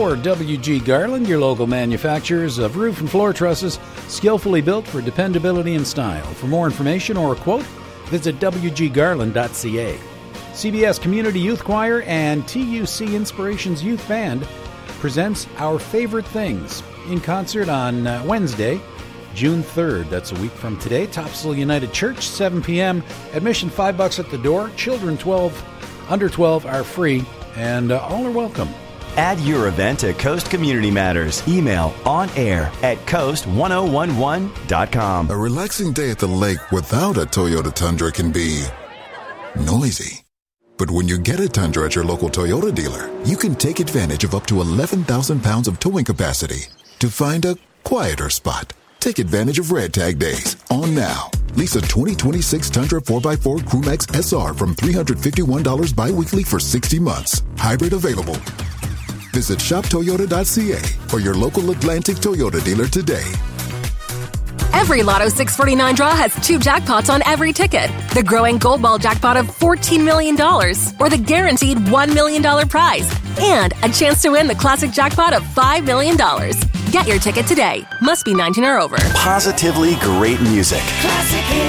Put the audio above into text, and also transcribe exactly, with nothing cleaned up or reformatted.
for W G Garland, your local manufacturers of roof and floor trusses, skillfully built for dependability and style. For more information or a quote, visit w g garland dot c a. C B S Community Youth Choir and T U C Inspirations Youth Band presents Our Favorite Things in concert on uh, Wednesday, June third. That's a week from today. Topsail United Church, seven p.m. Admission five bucks at the door. Children twelve, under twelve are free, and uh, all are welcome. Add your event to Coast Community Matters. Email on air at coast ten eleven dot com. A relaxing day at the lake without a Toyota Tundra can be noisy. But when you get a Tundra at your local Toyota dealer, you can take advantage of up to eleven thousand pounds of towing capacity to find a quieter spot. Take advantage of Red Tag Days on now. Lease a twenty twenty-six Tundra four by four Crewmax S R from three hundred fifty-one dollars bi-weekly for sixty months. Hybrid available. Visit shop toyota dot c a or your local Atlantic Toyota dealer today. Every Lotto six forty-nine draw has two jackpots on every ticket. The growing Gold Ball jackpot of fourteen million dollars or the guaranteed one million dollars prize. And a chance to win the classic jackpot of five million dollars. Get your ticket today. Must be nineteen or over. Positively great music. Classic